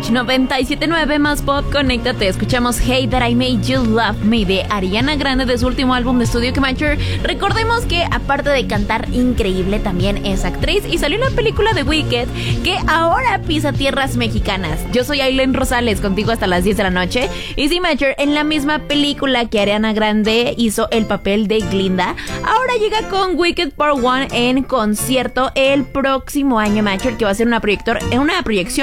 Match 97.9 más pop, conéctate. Escuchamos Hey That I Made You Love Me de Ariana Grande de su último álbum de estudio Que Mature. Recordemos que aparte de cantar increíble también es actriz y salió en la película de Wicked, que ahora pisa tierras mexicanas. Yo soy Aileen Rosales, contigo hasta las 10 de la noche. Y sí, Mature, en la misma película que Ariana Grande hizo el papel de Glinda, ahora llega con Wicked Part 1 en concierto el próximo año, Mature, que va a ser una proyección